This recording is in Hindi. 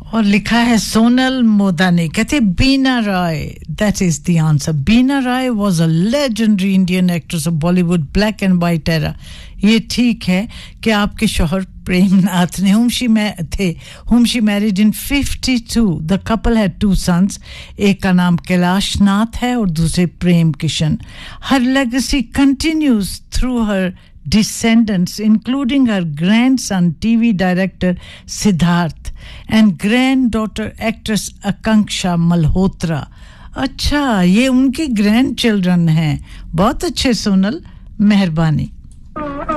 और लिखा है सोनल मोदाने कहते बीना Roy that is the answer Beena Rai was a legendary Indian actress of Bollywood black and white era ये ठीक है कि आपके शौहर प्रेमनाथ ने whom she married in 52 the couple had two sons एक का नाम कैलाश नाथ है और दूसरे प्रेम Kishan her legacy continues through her descendants including her grandson TV director Siddharth and granddaughter actress Akanksha Malhotra अच्छा ये उनके ग्रैंडचिल्ड्रन हैं बहुत अच्छे सोनल मेहरबानी